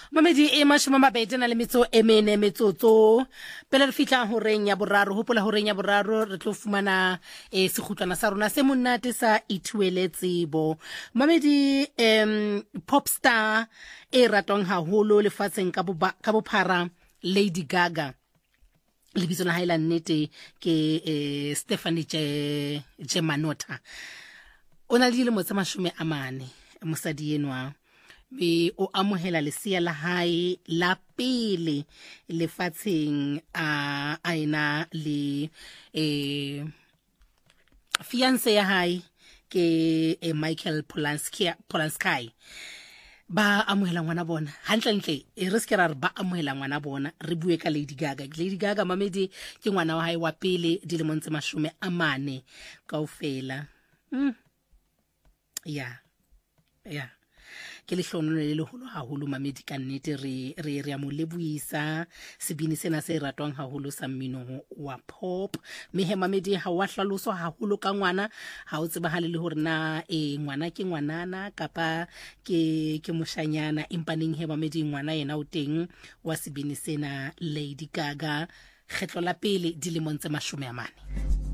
Mamedi e mashome a mabedi na le metso e mene metsotso pele re fihla ho reng ya boraro hopola ho reng ya boraro re tlo fumana sekhutlwana sa rona se monate sa ithuele tsebo. Mamedi pop star e ratwang haholo lefatsheng ka bophara Lady Gaga lebitso la hae la nnete ke Stephanie Germanotta. O na le dilemo tse 40 mosadi enwa be o amohela lesia la hae la pele lefatsheng a ena le fiance ya hae ke Michael Polanski ba amohela ngwana bona hantle re se ra ba amohela ngwana bona re bue ka Lady Gaga Mamedi ke ngwana wa hae wa pele dilemong tse 40 kaofela ya ke le hlono le leholo haholo Mamedi ka nnete re a mo lebohisa sebini sena se ratwang haholo sa mmino wa pop mehe Mamedi ha wa hlaloswa haholo ka ngwana ha o tsebahale le hore na ngwana ke ngwanana kapa ke moshanyana empaneng he Mamedi ngwana yena o teng wa sebini sena Lady Gaga kgetlo la pele dilemong tse 40.